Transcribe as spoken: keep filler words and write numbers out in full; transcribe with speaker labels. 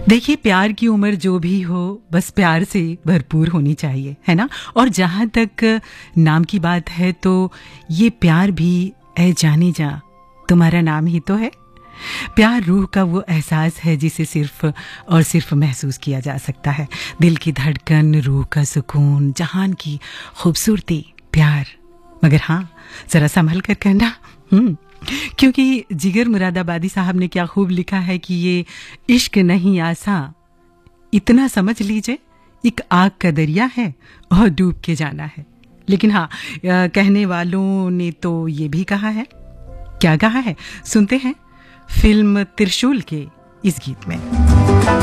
Speaker 1: देखिए, प्यार की उम्र जो भी हो, बस प्यार से भरपूर होनी चाहिए, है ना। और जहाँ तक नाम की बात है तो ये प्यार भी ऐ जाने जा तुम्हारा नाम ही तो है। प्यार रूह का वो एहसास है जिसे सिर्फ और सिर्फ महसूस किया जा सकता है। दिल की धड़कन, रूह का सुकून, जहान की खूबसूरती, प्यार। मगर हाँ, जरा संभल कर करना, हम्म क्योंकि जिगर मुरादाबादी साहब ने क्या खूब लिखा है कि ये इश्क नहीं आसा, इतना समझ लीजिए, एक आग का दरिया है और डूब के जाना है। लेकिन हाँ, कहने वालों ने तो ये भी कहा है, क्या कहा है, सुनते हैं फिल्म त्रिशूल के इस गीत में।